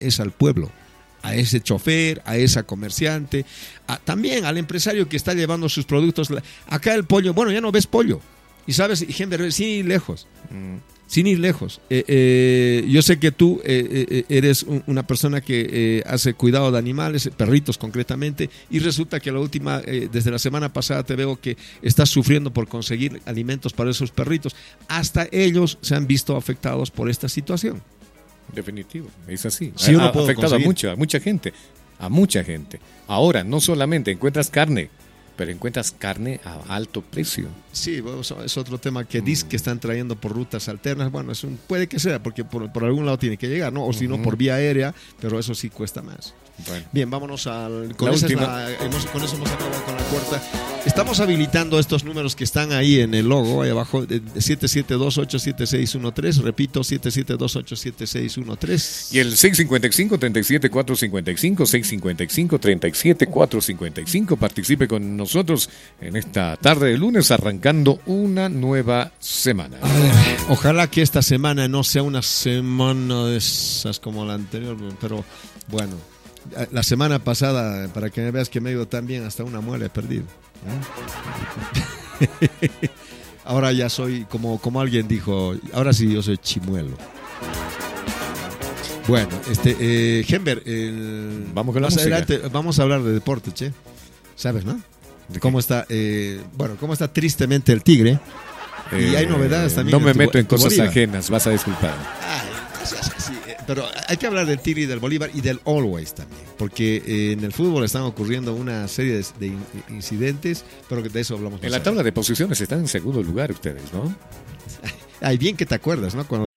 es al pueblo, a ese chofer, a esa comerciante, también al empresario que está llevando sus productos. Acá el pollo, bueno, ya no ves pollo. Y sabes, Henber, sin ir lejos. Sin ir lejos. Yo sé que tú eres una persona que hace cuidado de animales, perritos concretamente, y resulta que desde la semana pasada te veo que estás sufriendo por conseguir alimentos para esos perritos. Hasta ellos se han visto afectados por esta situación. Definitivo, es así. Sí, ha afectado a mucha gente. Ahora, no solamente encuentras carne, pero encuentras carne a alto precio. Sí, bueno, es otro tema que dice que están trayendo por rutas alternas. Bueno, puede que sea, porque por algún lado tiene que llegar, ¿no? O si no, por vía aérea, pero eso sí cuesta más. Bueno. Bien, vámonos con eso hemos acabado con la cuarta. Estamos habilitando estos números que están ahí en el logo, ahí abajo, 77287613, repito, 77287613. Y el 655-37455, 655-37455, participe con nosotros en esta tarde de lunes, arrancando una nueva semana. A ver, ojalá que esta semana no sea una semana de esas como la anterior, pero bueno. La semana pasada, para que me veas que me he ido tan bien, hasta una muela he perdido. Ahora ya soy, como alguien dijo, ahora sí yo soy chimuelo. Bueno, Henber, vamos con la música. Adelante, vamos a hablar de deporte, che. ¿Sabes, no? ¿Cómo está? ¿Cómo está tristemente el Tigre? Y hay novedades también. No me meto en cosas ajenas, vas a disculpar. Sí, pero hay que hablar del Tigre y del Bolívar y del Always también, porque en el fútbol están ocurriendo una serie de incidentes, pero de eso hablamos. En la tabla de posiciones están en segundo lugar ustedes, ¿no? Ay, bien que te acuerdas, ¿no? Cuando